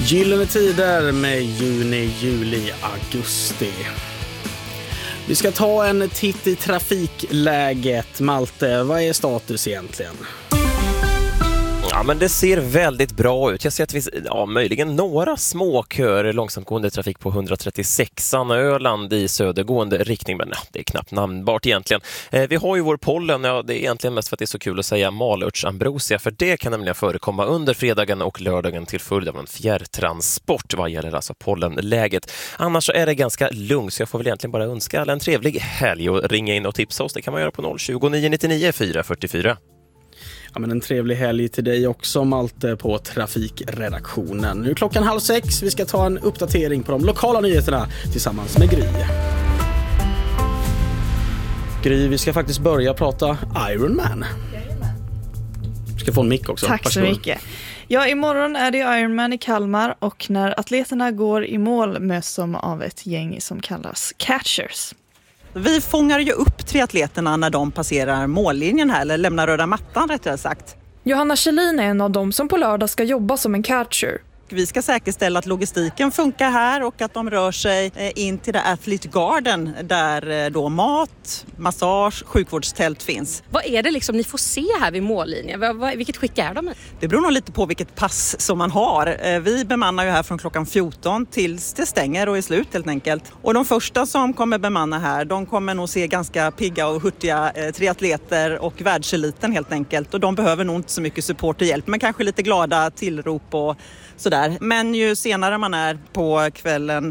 Gyllene tider med juni, juli, augusti. Vi ska ta en titt i trafikläget. Malte, vad är status egentligen? Ja, men det ser väldigt bra ut. Jag ser att vi möjligen några små köer långsamtgående trafik på 136an Öland i södergående riktning, men det är knappt namnbart egentligen. Vi har ju vår pollen, det är egentligen mest för att det är så kul att säga malörtsambrosia, för det kan nämligen förekomma under fredagen och lördagen till följd av en fjärrtransport vad gäller alltså pollenläget. Annars så är det ganska lugnt, så jag får väl egentligen bara önska alla en trevlig helg och ringa in och tipsa oss. Det kan man göra på 020 999 444. Ja, men en trevlig helg till dig också, Malte, på trafikredaktionen. Nu är klockan 5:30. Vi ska ta en uppdatering på de lokala nyheterna tillsammans med Gry. Gry, vi ska faktiskt börja prata Ironman. Du ska få en mick också. Tack så mycket. Ja, imorgon är det Ironman i Kalmar och när atleterna går i mål möts de av ett gäng som kallas catchers. Vi fångar ju upp triatleterna när de passerar mållinjen här, eller lämnar röda mattan rättare sagt. Johanna Kjellin är en av dem som på lördag ska jobba som en catcher. Vi ska säkerställa att logistiken funkar här och att de rör sig in till det Athlete Garden där då mat, massage, sjukvårdstält finns. Vad är det liksom ni får se här vid mållinjen? Vilket skick är de i? Det beror nog lite på vilket pass som man har. Vi bemannar ju här från klockan 14 tills det stänger och är slut helt enkelt. Och de första som kommer bemanna här, de kommer nog se ganska pigga och hurtiga triatleter och världseliten helt enkelt. Och de behöver nog inte så mycket support och hjälp, men kanske lite glada tillrop och sådär. Men ju senare man är på kvällen